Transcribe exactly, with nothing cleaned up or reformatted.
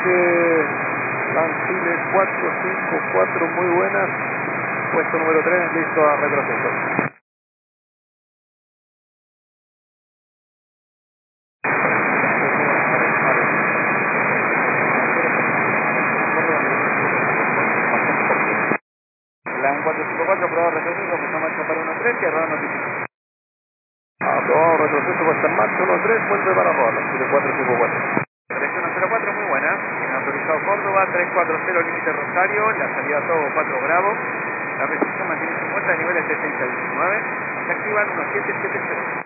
noche. Chile cuatro cinco cuatro, muy buenas. Puesto número tres, listo a retroceso. LAN cuatro cinco cuatro, probado retroceso, puesta en marcha para uno tres, tierra notificación. Aprobado retroceso, puesta en marcha uno tres, vuelve para Roda, Chile cuatro cinco cuatro. tres uno cero cuatro, muy buena. Tiene autorizado Córdoba, tres cuatro cero, límite Rosario, la salida Togo cuatro Bravo. La recepción mantiene su puesta de niveles de seis a diecinueve. Se activan uno siete siete cero.